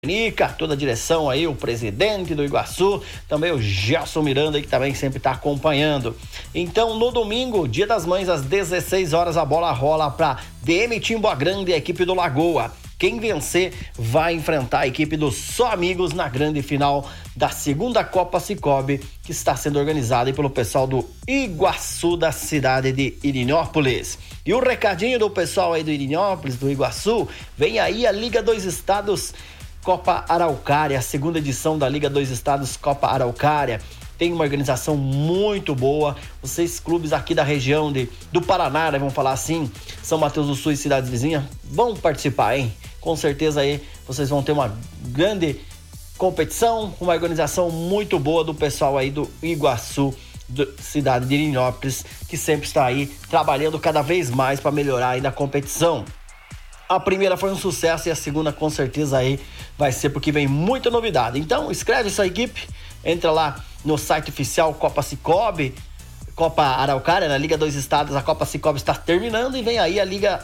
Nica, toda a direção aí, o presidente do Iguaçu, também o Gelson Miranda aí, que também sempre está acompanhando. Então, no domingo, Dia das Mães, às 16 horas, a bola rola para DM Timboa Grande e a equipe do Lagoa. Quem vencer vai enfrentar a equipe dos Só Amigos na grande final da segunda Copa Cicobi, que está sendo organizada pelo pessoal do Iguaçu, da cidade de Irinópolis. E o recadinho do pessoal aí do Irinópolis, do Iguaçu, vem aí a Liga 2 Estados Copa Araucária, a segunda edição da Liga 2 Estados Copa Araucária. Tem uma organização muito boa. Os 6 clubes aqui da região do Paraná, né, vamos falar assim, São Mateus do Sul e cidades vizinhas, vão participar, hein? Com certeza aí vocês vão ter uma grande competição, uma organização muito boa do pessoal aí do Iguaçu, cidade de Irinópolis, que sempre está aí trabalhando cada vez mais para melhorar aí na competição. A primeira foi um sucesso e a segunda com certeza aí vai ser, porque vem muita novidade. Então escreve essa equipe, entra lá no site oficial Copa Cicobi, Copa Araucária, na Liga 2 Estados, a Copa Cicobi está terminando e vem aí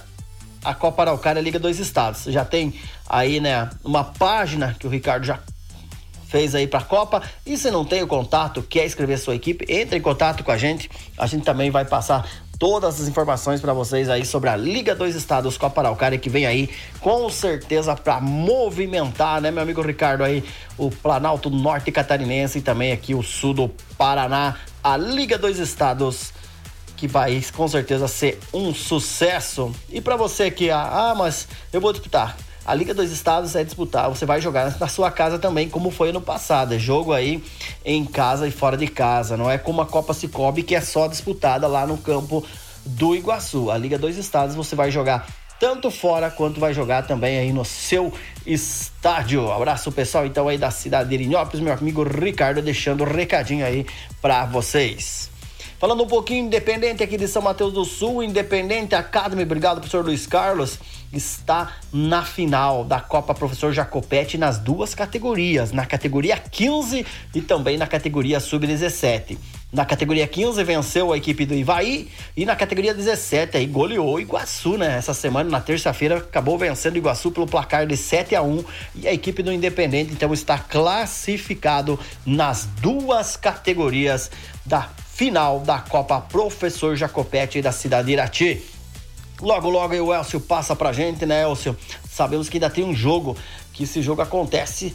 a Copa Araucária, Liga 2 Estados. Já tem aí, né, uma página que o Ricardo já fez aí pra Copa, e se não tem o contato, quer escrever sua equipe, entre em contato com a gente também vai passar todas as informações para vocês aí sobre a Liga 2 Estados Copa Araucária, que vem aí com certeza para movimentar, né, meu amigo Ricardo, aí o Planalto Norte Catarinense e também aqui o sul do Paraná, a Liga 2 Estados, que vai com certeza ser um sucesso. E para você que, mas eu vou disputar, a Liga 2 Estados é disputar, você vai jogar na sua casa também, como foi ano passado. É jogo aí em casa e fora de casa. Não é como a Copa Cicobi, que é só disputada lá no campo do Iguaçu. A Liga 2 Estados você vai jogar tanto fora quanto vai jogar também aí no seu estádio. Abraço pessoal então aí da cidade de Irinópolis, meu amigo Ricardo, deixando um recadinho aí para vocês. Falando um pouquinho Independente aqui de São Mateus do Sul, Independente Academy, obrigado professor Luiz Carlos, está na final da Copa Professor Jacopetti nas duas categorias, na categoria 15 e também na categoria Sub-17. Na categoria 15 venceu a equipe do Ivaí e na categoria 17 aí goleou o Iguaçu, né? Essa semana, na terça-feira, acabou vencendo o Iguaçu pelo placar de 7-1 e a equipe do Independente então está classificado nas duas categorias da final da Copa Professor Jacopetti da cidade de Irati. Logo aí o Elcio passa pra gente, né, Elcio? Sabemos que ainda tem um jogo, que esse jogo acontece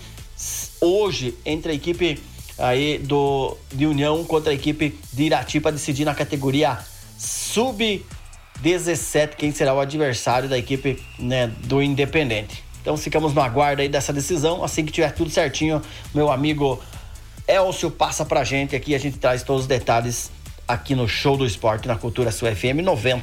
hoje entre a equipe aí de União contra a equipe de Irati para decidir na categoria Sub-17 quem será o adversário da equipe, né, do Independente. Então ficamos no aguardo aí dessa decisão. Assim que tiver tudo certinho, meu amigo Elcio passa pra gente aqui, a gente traz todos os detalhes aqui no Show do Esporte na Cultura Sul FM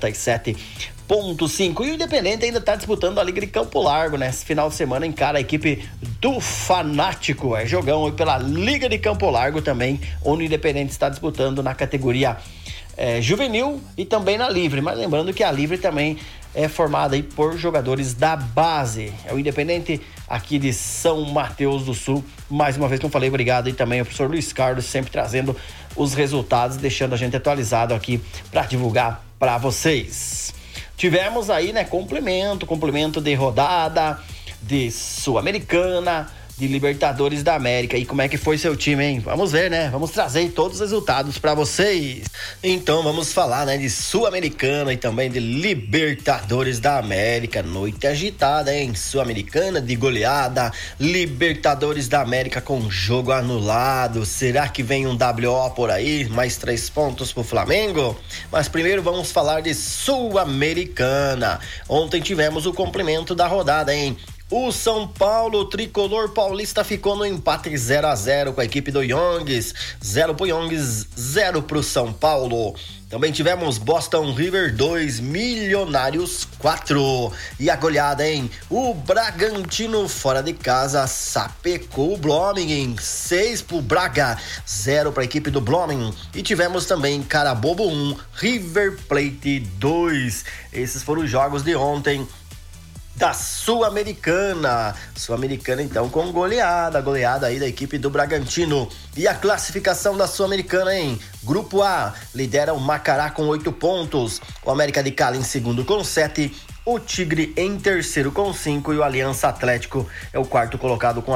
97.5. E o Independente ainda tá disputando a Liga de Campo Largo, né? Esse final de semana encara a equipe do Fanático, jogão aí pela Liga de Campo Largo também, onde o Independente está disputando na categoria juvenil e também na livre, mas lembrando que a livre também é formada aí por jogadores da base. É o Independente aqui de São Mateus do Sul. Mais uma vez, como falei, obrigado aí também ao professor Luiz Carlos, sempre trazendo os resultados, deixando a gente atualizado aqui para divulgar para vocês. Tivemos aí, né, complemento de rodada, de Sul-Americana, de Libertadores da América. E como é que foi seu time, hein? Vamos ver, né? Vamos trazer todos os resultados para vocês. Então vamos falar, né, de Sul-Americana e também de Libertadores da América. Noite agitada, hein? Sul-Americana de goleada, Libertadores da América com jogo anulado. Será que vem um WO por aí? Mais 3 pontos pro Flamengo? Mas primeiro vamos falar de Sul-Americana. Ontem tivemos o complemento da rodada, hein? O São Paulo, o tricolor paulista, ficou no empate 0-0 com a equipe do Youngs. 0 pro Youngs, 0 pro São Paulo. Também tivemos Boston River 2, Milionários 4. E a goleada, hein? O Bragantino, fora de casa, sapecou o Blooming, 6 pro Braga, 0 pra equipe do Blooming. E tivemos também Carabobo 1, River Plate 2. Esses foram os jogos de ontem da Sul-Americana então com goleada aí da equipe do Bragantino. E a classificação da Sul-Americana, hein? Grupo A, lidera o Macará com 8 pontos, o América de Cali em segundo com 7, o Tigre em terceiro com 5 e o Aliança Atlético é o quarto colocado com